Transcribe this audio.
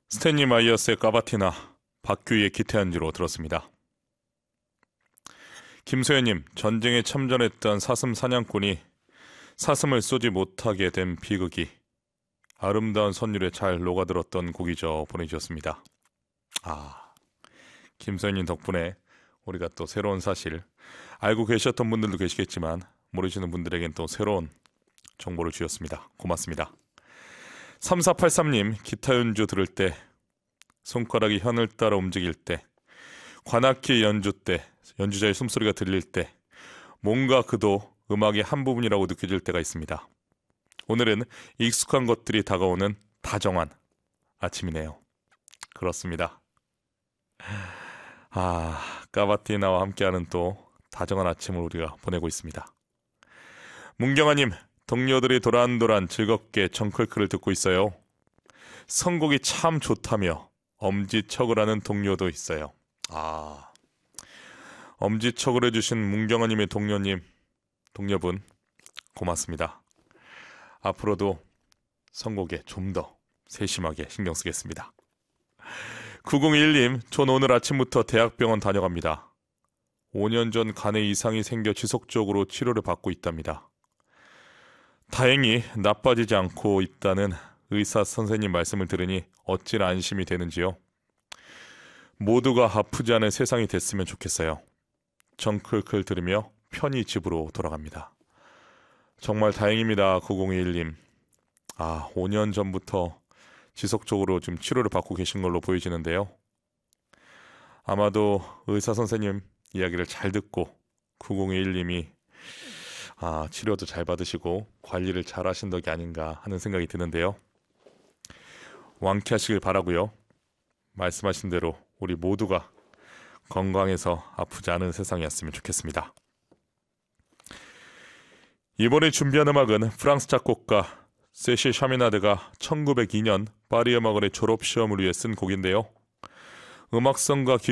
스탠리 마이어스의 까바티나, 박규희의 기타 연주로 들었습니다. 김소연님, 전쟁에 참전했던 사슴 사냥꾼이 사슴을 쏘지 못하게 된 비극이 아름다운 선율에 잘 녹아들었던 곡이죠. 보내주셨습니다. 김소연님 덕분에 우리가 또 새로운 사실, 알고 계셨던 분들도 계시겠지만 모르시는 분들에겐 또 새로운 정보를 주셨습니다. 고맙습니다. 3483님, 기타 연주 들을 때, 손가락이 현을 따라 움직일 때, 관악기 연주 때, 연주자의 숨소리가 들릴 때, 뭔가 그도 음악의 한 부분이라고 느껴질 때가 있습니다. 오늘은 익숙한 것들이 다가오는 다정한 아침이네요. 그렇습니다. 까바티나와 함께하는 또 다정한 아침을 우리가 보내고 있습니다. 문경아님, 동료들이 도란도란 즐겁게 정클크를 듣고 있어요. 선곡이 참 좋다며 엄지척을 하는 동료도 있어요. 엄지척을 해주신 문경아님의 동료분 고맙습니다. 앞으로도 선곡에 좀 더 세심하게 신경 쓰겠습니다. 9021님, 전 오늘 아침부터 대학병원 다녀갑니다. 5년 전 간에 이상이 생겨 지속적으로 치료를 받고 있답니다. 다행히 나빠지지 않고 있다는 의사 선생님 말씀을 들으니 어찌나 안심이 되는지요. 모두가 아프지 않은 세상이 됐으면 좋겠어요. 정클클 들으며 편히 집으로 돌아갑니다. 정말 다행입니다. 9021님. 5년 전부터 지속적으로 좀 치료를 받고 계신 걸로 보여지는데요. 아마도 의사 선생님 이야기를 잘 듣고 9021님이 치료도 잘 받으시고 관리를 잘 하신 덕이 아닌가 하는 생각이 드는데요. 완쾌하시길 바라고요. 말씀하신 대로 우리 모두가 건강해서 아프지 않은 세상이었으면 좋겠습니다. 이번에 준비한 음악은 프랑스 작곡가 세실 샤미나드가 1902년 파리 음악원의 졸업시험을 위해 쓴 곡인데요. 음악성과